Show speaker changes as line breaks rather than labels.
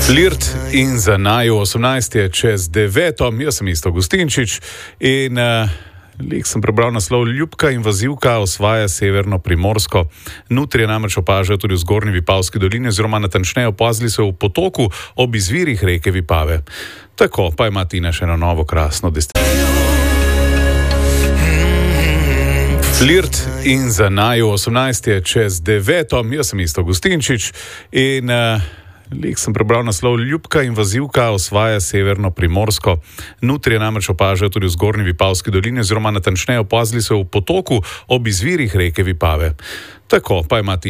Flirt in za naju 18 je čez 9. Jaz sem Isto Gustinčič in lik sem prebral naslov Ljubka invazivka osvaja severno Primorsko. Nutrije namreč opažajo tudi v zgornji Vipavski dolini, oziroma natančneje opazili so v potoku ob izvirih reke Vipave. Tako pa ima Tina še eno novo krasno destinacijo. Flirt in za naju 18 je čez 9. Jaz sem Isto Gustinčič in lik sem prebral naslov Ljubka invazivka osvaja severno Primorsko. Nutrije namreč opažajo tudi v zgornji Vipavski dolini, oziroma natančneje opazili so v potoku ob izvirih reke Vipave. Tako pa ima Tina